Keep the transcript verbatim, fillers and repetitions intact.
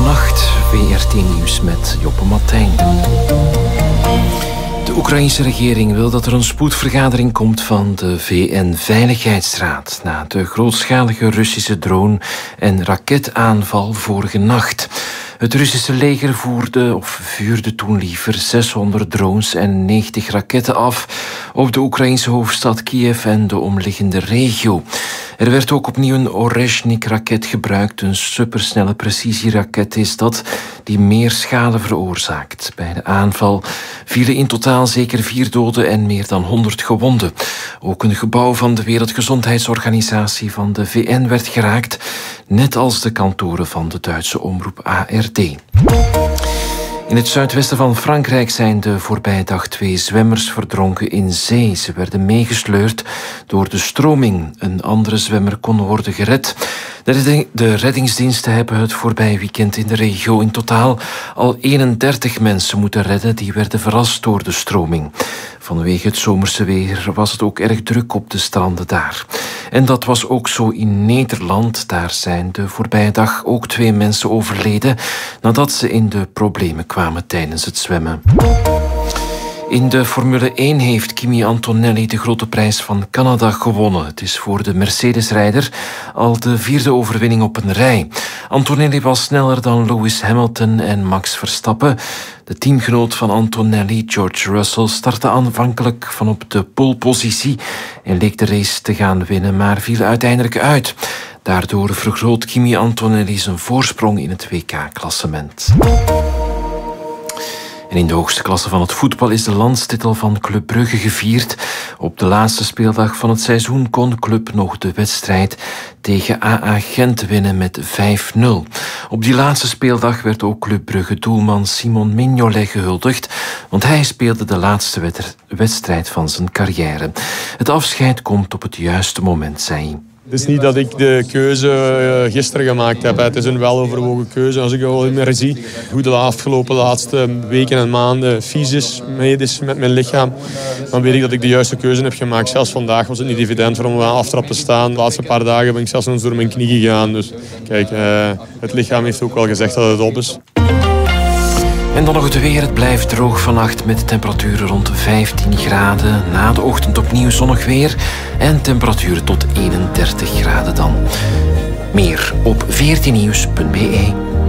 Goedenacht, V R T Nieuws met Joppe Martijn. De Oekraïnse regering wil dat er een spoedvergadering komt van de V N-veiligheidsraad na de grootschalige Russische drone- en raketaanval vorige nacht. Het Russische leger voerde, of vuurde toen liever zeshonderd drones en negentig raketten af op de Oekraïnse hoofdstad Kiev en de omliggende regio. Er werd ook opnieuw een Orezhnik-raket gebruikt. Een supersnelle precisieraket is dat, die meer schade veroorzaakt. Bij de aanval vielen in totaal zeker vier doden en meer dan honderd gewonden. Ook een gebouw van de Wereldgezondheidsorganisatie van de V N werd geraakt, net als de kantoren van de Duitse omroep A R D. In het zuidwesten van Frankrijk zijn de voorbije dag twee zwemmers verdronken in zee. Ze werden meegesleurd door de stroming. Een andere zwemmer kon worden gered. De, redding, de reddingsdiensten hebben het voorbije weekend in de regio in totaal al eenendertig mensen moeten redden. Die werden verrast door de stroming. Vanwege het zomerse weer was het ook erg druk op de stranden daar. En dat was ook zo in Nederland. Daar zijn de voorbije dag ook twee mensen overleden nadat ze in de problemen kwamen tijdens het zwemmen. In de Formule één heeft Kimi Antonelli de grote prijs van Canada gewonnen. Het is voor de Mercedes-rijder al de vierde overwinning op een rij. Antonelli was sneller dan Lewis Hamilton en Max Verstappen. De teamgenoot van Antonelli, George Russell, startte aanvankelijk van op de polepositie en leek de race te gaan winnen, maar viel uiteindelijk uit. Daardoor vergroot Kimi Antonelli zijn voorsprong in het W K-klassement. En in de hoogste klasse van het voetbal is de landstitel van Club Brugge gevierd. Op de laatste speeldag van het seizoen kon Club nog de wedstrijd tegen A A Gent winnen met vijf nul. Op die laatste speeldag werd ook Club Brugge doelman Simon Mignolet gehuldigd, want hij speelde de laatste wedstrijd van zijn carrière. Het afscheid komt op het juiste moment, zei hij. Het is niet dat ik de keuze gisteren gemaakt heb. Het is een weloverwogen keuze. Als ik al meer zie hoe de afgelopen laatste weken en maanden fysisch mee is met mijn lichaam, dan weet ik dat ik de juiste keuze heb gemaakt. Zelfs vandaag was het niet evident voor om aan aftrap te staan. De laatste paar dagen ben ik zelfs nog eens door mijn knie gegaan. Dus kijk, het lichaam heeft ook wel gezegd dat het op is. En dan nog het weer. Het blijft droog vannacht met temperaturen rond vijftien graden. Na de ochtend opnieuw zonnig weer en temperaturen tot eenendertig graden dan. Meer op v r t nieuws punt b e.